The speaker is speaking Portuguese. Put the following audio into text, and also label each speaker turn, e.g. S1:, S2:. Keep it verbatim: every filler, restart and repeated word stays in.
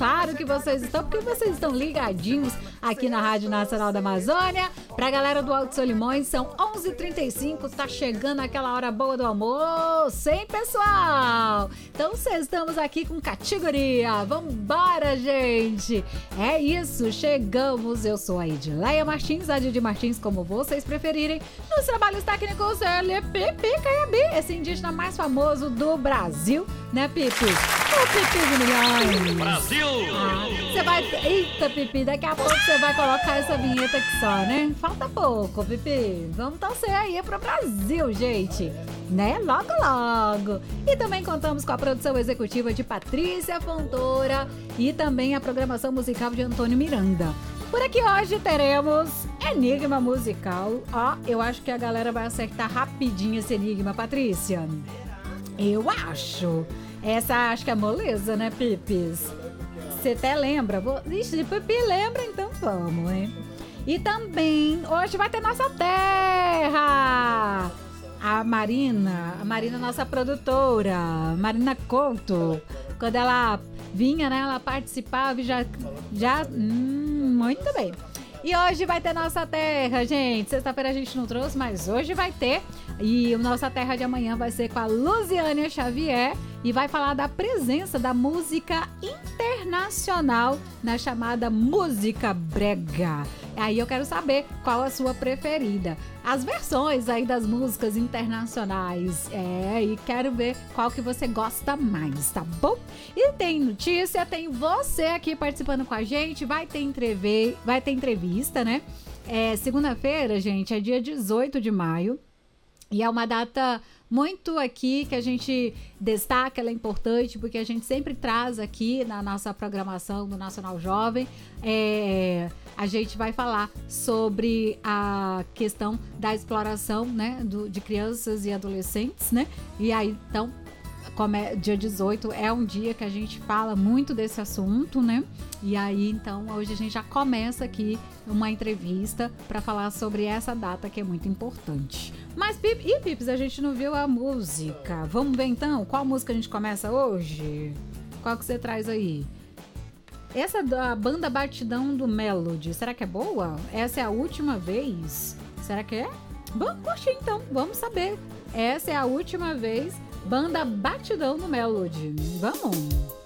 S1: claro que vocês estão, porque vocês estão ligadinhos aqui na Rádio Nacional da Amazônia. Pra galera do Alto Solimões, são onze e trinta e cinco, tá chegando aquela hora boa do almoço, hein, pessoal? Então, vocês estamos aqui com categoria. Vambora, gente! É isso, chegamos. Eu sou a Edileia Martins, a Didi Martins, como vocês preferirem, nos trabalhos técnicos L P P Caiabi, esse indígena mais famoso do Brasil, né, Pipi? O Pipi de milhões.
S2: Brasil!
S1: Você ah, vai... Eita, Pipi, daqui a pouco você vai colocar essa vinheta aqui só, né? Falta pouco, Pipi. Vamos torcer aí pro Brasil, gente. Né? Logo, logo. E também contamos com a produção executiva de Patrícia Fontoura e também a programação musical de Antônio Miranda. Por aqui hoje teremos Enigma Musical. Ó, eu acho que a galera vai acertar rapidinho esse enigma, Patrícia. Eu acho. Essa acho que é moleza, né, Pipis? Você até lembra? Ixi, Pipi lembra, então vamos, hein? E também, hoje vai ter nossa terra! A Marina, a Marina, nossa produtora, Marina Couto, quando ela vinha, né, ela participava e já, já, hum, muito bem. E hoje vai ter Nossa Terra, gente. Sexta-feira a gente não trouxe, mas hoje vai ter. E o Nossa Terra de amanhã vai ser com a Luziânia Xavier e vai falar da presença da música internacional na chamada música brega. Aí eu quero saber qual a sua preferida. As versões aí das músicas internacionais. É, e quero ver qual que você gosta mais, tá bom? E tem notícia, tem você aqui participando com a gente. Vai ter, entrev... vai ter entrevista, né? É, segunda-feira, gente, é dia dezoito de maio. E é uma data muito aqui que a gente destaca, ela é importante, porque a gente sempre traz aqui na nossa programação do Nacional Jovem, é, a gente vai falar sobre a questão da exploração, né, do, de crianças e adolescentes, né? E aí, então, como é, dia dezoito é um dia que a gente fala muito desse assunto, né? E aí, então, hoje a gente já começa aqui uma entrevista para falar sobre essa data que é muito importante. Mas, Pip, e Pips, a gente não viu a música. Vamos ver então qual música a gente começa hoje? Qual que você traz aí? Essa da banda Batidão do Melody, será que é boa? Essa é a última vez? Será que é? Vamos curtir então, vamos saber. Essa é a última vez, banda Batidão do Melody. Vamos!